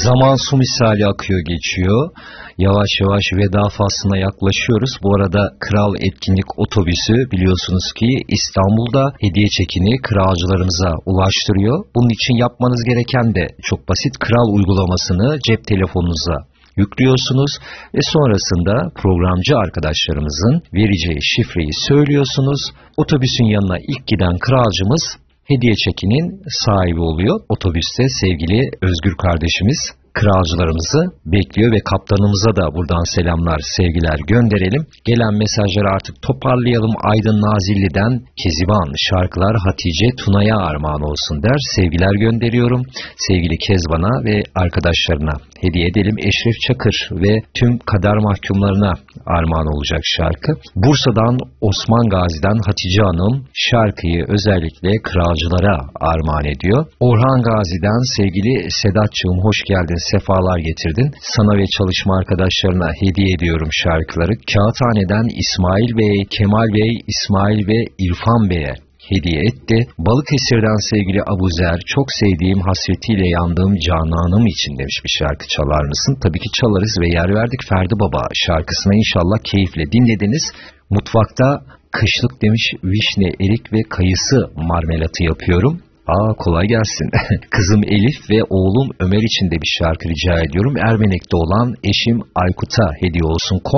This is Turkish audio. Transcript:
Zaman su misali akıyor geçiyor. Yavaş yavaş veda faslına yaklaşıyoruz. Bu arada Kral Etkinlik Otobüsü biliyorsunuz ki İstanbul'da hediye çekini kralcılarımıza ulaştırıyor. Bunun için yapmanız gereken de çok basit. Kral uygulamasını cep telefonunuza yüklüyorsunuz ve sonrasında programcı arkadaşlarımızın vereceği şifreyi söylüyorsunuz. Otobüsün yanına ilk giden kralcımız hediye çekinin sahibi oluyor. Otobüste sevgili Özgür kardeşimiz kralcılarımızı bekliyor ve kaptanımıza da buradan selamlar, sevgiler gönderelim. Gelen mesajları artık toparlayalım. Aydın Nazilli'den Keziban şarkılar Hatice Tuna'ya armağan olsun der. Sevgiler gönderiyorum. Sevgili Kezban'a ve arkadaşlarına hediye edelim. Eşref Çakır ve tüm kader mahkumlarına armağan olacak şarkı. Bursa'dan Osman Gazi'den Hatice Hanım şarkıyı özellikle kralcılara armağan ediyor. Orhan Gazi'den sevgili Sedatçığım hoş geldin, sefalar getirdin. Sana ve çalışma arkadaşlarına hediye ediyorum şarkıları. Kağıthane'den İsmail Bey, Kemal Bey, İsmail ve İrfan Bey'e hediye etti. Balıkesir'den sevgili Abuzer, çok sevdiğim hasretiyle yandığım Canan'ım için demiş bir şarkı çalar mısın? Tabii ki çalarız ve yer verdik Ferdi Baba şarkısına, inşallah keyifle dinlediniz. Mutfakta kışlık demiş, vişne, erik ve kayısı marmelatı yapıyorum. Kolay gelsin. Kızım Elif ve oğlum Ömer için de bir şarkı rica ediyorum. Ermenek'te olan eşim Aykut'a hediye olsun.